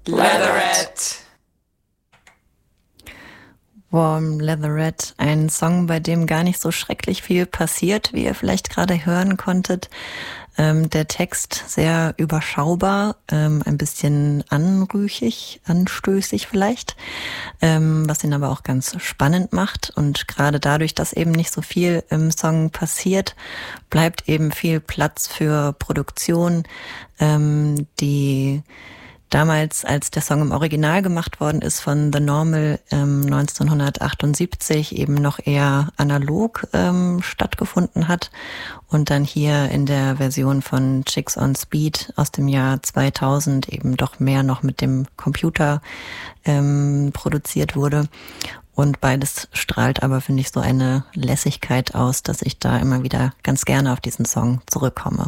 Leatherette. Warm Leatherette, ein Song, bei dem gar nicht so schrecklich viel passiert, wie ihr vielleicht gerade hören konntet. Der Text sehr überschaubar, ein bisschen anrüchig, anstößig vielleicht, was ihn aber auch ganz spannend macht. Und gerade dadurch, dass eben nicht so viel im Song passiert, bleibt eben viel Platz für Produktion, die damals, als der Song im Original gemacht worden ist von The Normal 1978, eben noch eher analog stattgefunden hat und dann hier in der Version von Chicks on Speed aus dem Jahr 2000 eben doch mehr noch mit dem Computer produziert wurde. Und beides strahlt aber, finde ich, so eine Lässigkeit aus, dass ich da immer wieder ganz gerne auf diesen Song zurückkomme.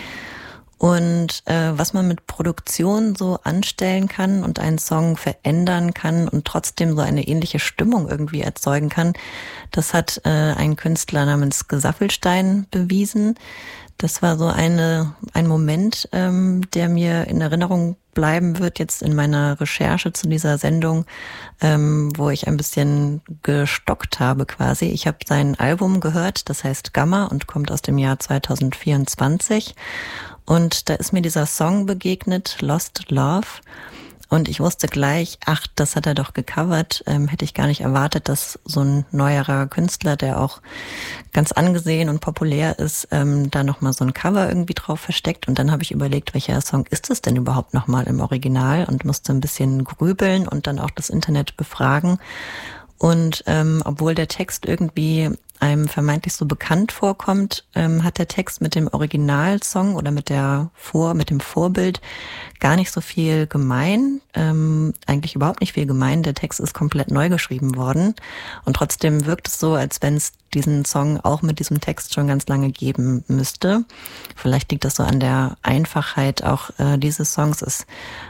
Und was man mit Produktion so anstellen kann und einen Song verändern kann und trotzdem so eine ähnliche Stimmung irgendwie erzeugen kann, das hat ein Künstler namens Gesaffelstein bewiesen. Das war so ein Moment, der mir in Erinnerung bleiben wird jetzt in meiner Recherche zu dieser Sendung, wo ich ein bisschen gestockt habe quasi. Ich habe sein Album gehört, das heißt Gamma und kommt aus dem Jahr 2024. Und da ist mir dieser Song begegnet, Lost Love. Und ich wusste gleich, ach, das hat er doch gecovert. Hätte ich gar nicht erwartet, dass so ein neuerer Künstler, der auch ganz angesehen und populär ist, da nochmal so ein Cover irgendwie drauf versteckt. Und dann habe ich überlegt, welcher Song ist es denn überhaupt nochmal im Original? Und musste ein bisschen grübeln und dann auch das Internet befragen. Und obwohl der Text irgendwie einem vermeintlich so bekannt vorkommt, hat der Text mit dem Originalsong oder mit dem Vorbild gar nicht so viel gemein, eigentlich überhaupt nicht viel gemein. Der Text ist komplett neu geschrieben worden und trotzdem wirkt es so, als wenn es diesen Song auch mit diesem Text schon ganz lange geben müsste. Vielleicht liegt das so an der Einfachheit auch dieses Songs. Es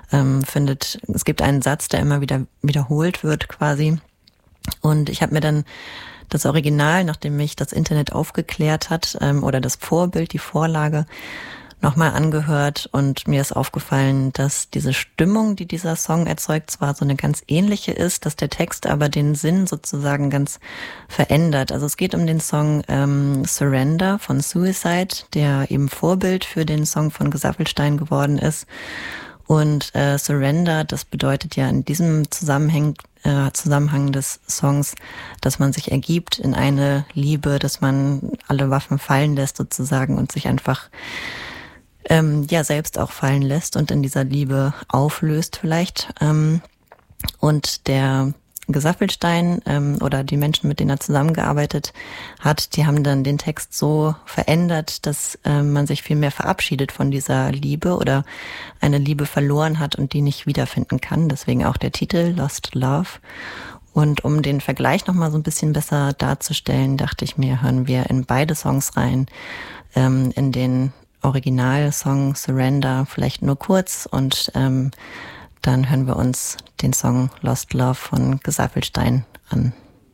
gibt einen Satz, der immer wieder wiederholt wird quasi. Und ich habe mir dann das Original, nachdem mich das Internet aufgeklärt hat, oder das Vorbild, die Vorlage, nochmal angehört und mir ist aufgefallen, dass diese Stimmung, die dieser Song erzeugt, zwar so eine ganz ähnliche ist, dass der Text aber den Sinn sozusagen ganz verändert. Also es geht um den Song Surrender von Suicide, der eben Vorbild für den Song von Gesaffelstein geworden ist. Und Surrender, das bedeutet ja in diesem Zusammenhang des Songs, dass man sich ergibt in eine Liebe, dass man alle Waffen fallen lässt sozusagen und sich einfach selbst auch fallen lässt und in dieser Liebe auflöst vielleicht. Und der Gesaffelstein oder die Menschen, mit denen er zusammengearbeitet hat, die haben dann den Text so verändert, dass man sich viel mehr verabschiedet von dieser Liebe oder eine Liebe verloren hat und die nicht wiederfinden kann. Deswegen auch der Titel Lost Love. Und um den Vergleich nochmal so ein bisschen besser darzustellen, dachte ich mir, hören wir in beide Songs rein. In den Originalsong Surrender vielleicht nur kurz und dann hören wir uns den Song Lost Love von Gesaffelstein an.